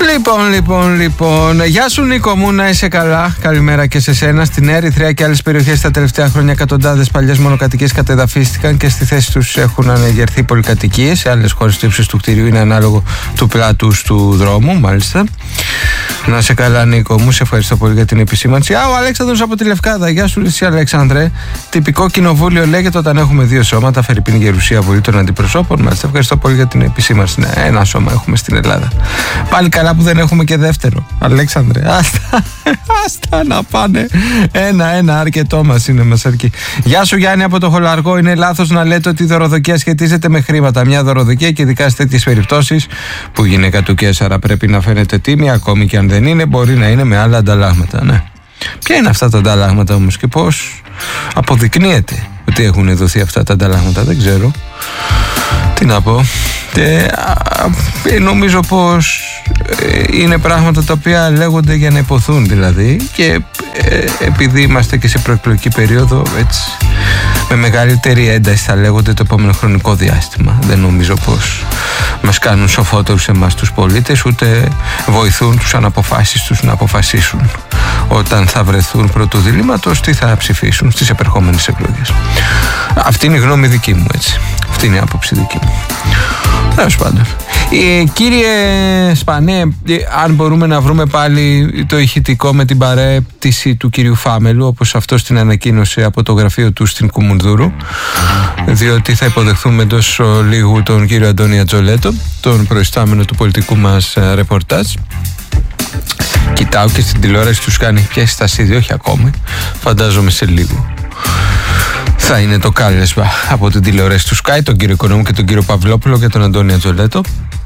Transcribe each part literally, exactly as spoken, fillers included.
Λοιπόν, λοιπόν, λοιπόν. Γεια σου, Νίκο μου, να είσαι καλά. Καλημέρα και σε σένα. Στην Ερυθρέα και άλλες περιοχές τα τελευταία χρόνια εκατοντάδες παλιές μονοκατοικίες κατεδαφίστηκαν και στη θέση τους έχουν ανεγερθεί πολυκατοικίες. Σε άλλες χώρες το ύψος του κτηρίου είναι ανάλογο του πλάτους του δρόμου, μάλιστα. Να είσαι καλά, Νίκο μου, σε ευχαριστώ πολύ για την επισήμανση. Α, ο Αλέξανδρος από τη Λευκάδα. Γεια σου, εσύ, Αλέξανδρε. Τυπικό κοινοβούλιο λέγεται όταν έχουμε δύο σώματα, Φερρυπίν Γερουσία Βουλή των Αντιπροσώπων. Μάλιστα, ευχαριστώ πολύ για την επισήμανση. Ναι, ένα σώμα έχουμε στην Ελλάδα. Πάλι καλά που δεν έχουμε και δεύτερο. Αλέξανδρε, άστα, άστα να πάνε. Ένα-ένα, αρκετό μας είναι, μας αρκεί. Γεια σου, Γιάννη από το Χολαργό. Είναι λάθος να λέτε ότι η δωροδοκία σχετίζεται με χρήματα. Μια δωροδοκία, και ειδικά σε τέτοιες περιπτώσεις που η γυναίκα του Καίσαρα πρέπει να φαίνεται τίμια, ακόμη και αν δεν είναι, μπορεί να είναι με άλλα ανταλλάγματα. Ναι. Ποια είναι αυτά τα ανταλλάγματα όμως και πώς αποδεικνύεται ότι έχουν δοθεί αυτά τα ανταλλάγματα? Δεν ξέρω. Τι να πω. Ε, νομίζω πως ε, είναι πράγματα τα οποία λέγονται για να υποθούν, δηλαδή, και ε, επειδή είμαστε και σε προεκλογική περίοδο, έτσι, με μεγαλύτερη ένταση θα λέγονται το επόμενο χρονικό διάστημα. Δεν νομίζω πως μας κάνουν σοφότερους εμάς τους πολίτες, ούτε βοηθούν τους αναποφάσεις τους να αποφασίσουν όταν θα βρεθούν πρώτου διλήμματος τι θα ψηφίσουν στις επερχόμενες εκλογές. Αυτή είναι η γνώμη δική μου, έτσι. Αυτή είναι η άποψη δική μου. Τέλος πάντων. Ε, κύριε Σπανέ, ε, αν μπορούμε να βρούμε πάλι το ηχητικό με την παρέπτυση του κυρίου Φάμελου, όπως αυτός την ανακοίνωσε από το γραφείο του στην Κουμουνδούρου, διότι θα υποδεχθούμε εντός λίγου τον κύριο Αντώνη Ατζολέτο, τον προϊστάμενο του πολιτικού μας ρεπορτάζ. Κοιτάω και στην τηλεόραση τους κάνει πιάσει στα σίδια, όχι ακόμη, φαντάζομαι σε λίγο θα είναι το κάλεσμα από την τηλεόραση του Sky, τον κύριο Οικονόμου και τον κύριο Παυλόπουλο και τον Αντώνη Ατζολέτο.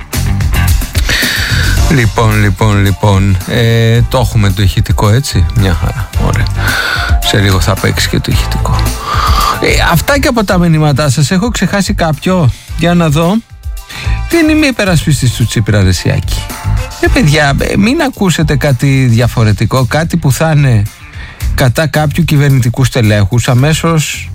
Λοιπόν, λοιπόν, λοιπόν, ε, το έχουμε το ηχητικό, έτσι, μια χαρά, ωραία. Σε λίγο θα παίξει και το ηχητικό. Ε, αυτά και από τα μηνύματά σας. Έχω ξεχάσει κάποιο? Για να δω. Δεν είμαι υπερασπιστής του Τσίπρα, Ρεσιάκη. Ε, παιδιά, μην ακούσετε κάτι διαφορετικό, κάτι που θα είναι κατά κάποιου κυβερνητικού στελέχους, αμέσως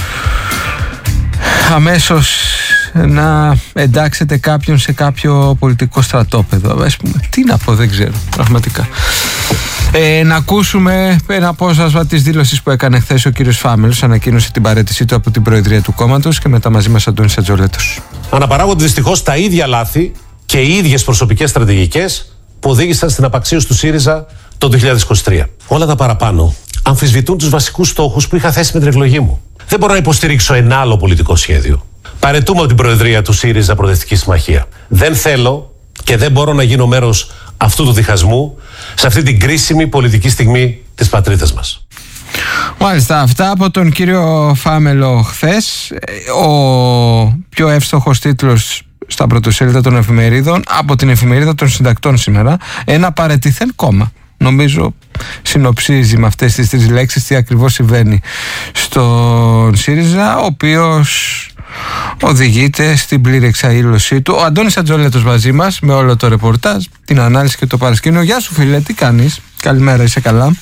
αμέσως να εντάξετε κάποιον σε κάποιο πολιτικό στρατόπεδο, ας πούμε. Τι να πω, δεν ξέρω, πραγματικά. Ε, να ακούσουμε ένα απόσπασμα της δήλωσης που έκανε χθες ο κύριος Φάμελος. Ανακοίνωσε την παραίτησή του από την Προεδρία του κόμματος και μετά μαζί μας Αντώνης Ατζολέτος. Αναπαράγονται δυστυχώς τα ίδια λάθη και οι ίδιες προσωπικές στρατηγικές που οδήγησαν στην απαξίωση του ΣΥΡΙΖΑ το δύο χιλιάδες είκοσι τρία. Όλα τα παραπάνω αμφισβητούν τους βασικούς στόχους που είχα θέσει με την εκλογή μου. Δεν μπορώ να υποστηρίξω ένα άλλο πολιτικό σχέδιο. Παραιτούμε από την Προεδρία του ΣΥΡΙΖΑ Προοδευτική Συμμαχία. Δεν θέλω και δεν μπορώ να γίνω μέρος αυτού του διχασμού σε αυτή την κρίσιμη πολιτική στιγμή της πατρίδας μας. Μάλιστα, αυτά από τον κύριο Φάμελο χθες. Ο πιο εύστοχος τίτλος στα πρωτοσέλιδα των εφημερίδων από την εφημερίδα των συντακτών σήμερα: ένα παραιτηθέν κόμμα. Νομίζω συνοψίζει με αυτές τις τρεις λέξεις τι ακριβώς συμβαίνει στον ΣΥΡΙΖΑ, ο οποίος οδηγείται στην πλήρη εξαήλωσή του. Ο Αντώνης Ατζολέτος μαζί μας με όλο το ρεπορτάζ, την ανάλυση και το παρασκήνιο. Γεια σου, φίλε, τι κάνεις? Καλημέρα, είσαι καλά?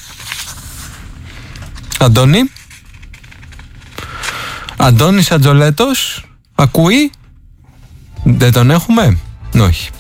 Αντώνη Αντώνης Ατζολέτος, ακούει? Δεν τον έχουμε? Όχι.